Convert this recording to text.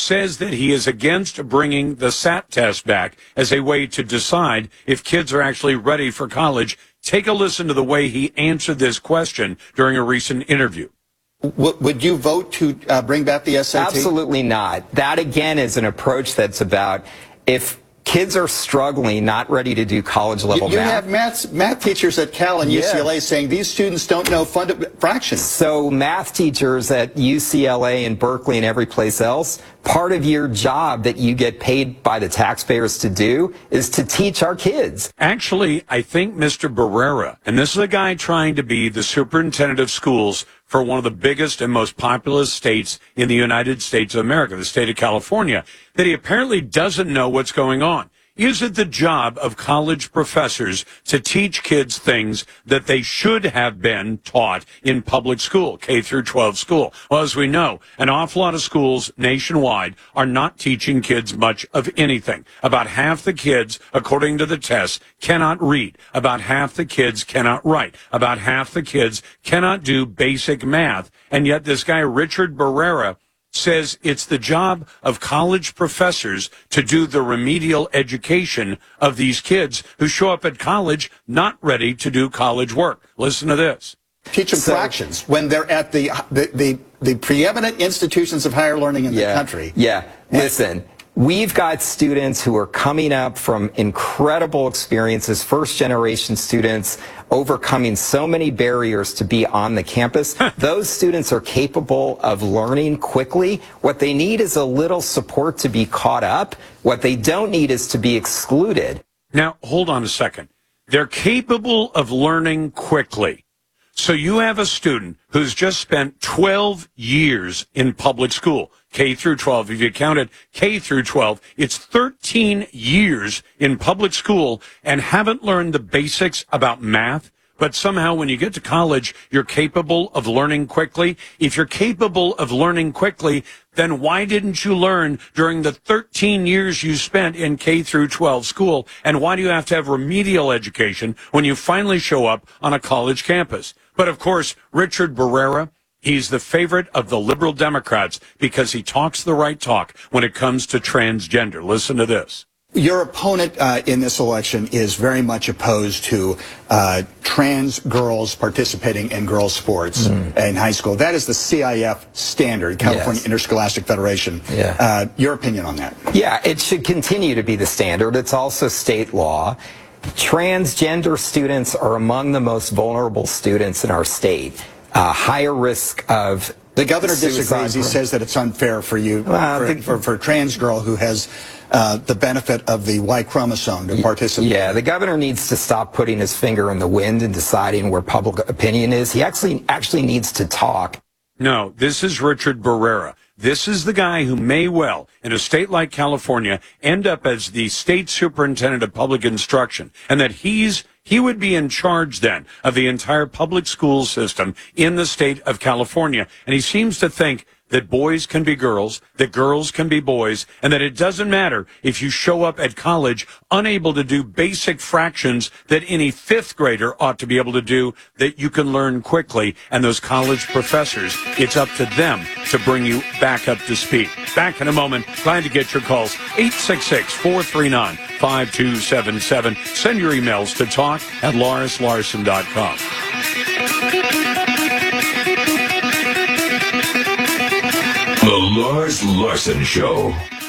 says that he is against bringing the SAT test back as a way to decide if kids are actually ready for college. Take a listen to the way he answered this question during a recent interview. Would you vote to bring back the SAT? Absolutely not. That, again, is an approach that's about if kids are struggling, not ready to do college-level math. You have math teachers at Cal and UCLA saying these students don't know fractions. So math teachers at UCLA and Berkeley and every place else, part of your job that you get paid by the taxpayers to do is to teach our kids. Actually, I think Mr. Barrera, and this is a guy trying to be the superintendent of schools for one of the biggest and most populous states in the United States of America, the state of California, that he apparently doesn't know what's going on. Is it the job of college professors to teach kids things that they should have been taught in public school, K through 12 school? Well, as we know, an awful lot of schools nationwide are not teaching kids much of anything. About half the kids, according to the tests, cannot read. About half the kids cannot write. About half the kids cannot do basic math. And yet this guy, Richard Barrera, says it's the job of college professors to do the remedial education of these kids who show up at college not ready to do college work. Listen to this. Teach them fractions when they're at the preeminent institutions of higher learning in the country. Yeah, listen. We've got students who are coming up from incredible experiences, first-generation students, overcoming so many barriers to be on the campus. Those students are capable of learning quickly. What they need is a little support to be caught up. What they don't need is to be excluded. Now, hold on a second. They're capable of learning quickly. So you have a student who's just spent 12 years in public school, K through 12. If you count it K through 12, it's 13 years in public school and haven't learned the basics about math. But somehow when you get to college, you're capable of learning quickly. If you're capable of learning quickly, then why didn't you learn during the 13 years you spent in K through 12 school? And why do you have to have remedial education when you finally show up on a college campus? But of course, Richard Barrera, he's the favorite of the liberal Democrats because he talks the right talk when it comes to transgender. Listen to this. Your opponent in this election is very much opposed to trans girls participating in girls' sports in high school. That is the CIF standard, California Interscholastic Federation. Your opinion on that? Yeah, it should continue to be the standard. It's also state law. Transgender students are among the most vulnerable students in our state. Higher risk of the governor disagrees. He says that it's unfair for you, for a trans girl who has the benefit of the Y chromosome to participate. Yeah, the governor needs to stop putting his finger in the wind and deciding where public opinion is. He actually needs to talk. No, this is Richard Barrera. This is the guy who may well, in a state like California, end up as the state superintendent of public instruction, and that he would be in charge then of the entire public school system in the state of California. And he seems to think that boys can be girls, that girls can be boys, and that it doesn't matter if you show up at college unable to do basic fractions that any fifth grader ought to be able to do, that you can learn quickly. And those college professors, it's up to them to bring you back up to speed. Back in a moment. Glad to get your calls. 866-439-5277. Send your emails to talk@LarisLarson.com. The Lars Larson Show.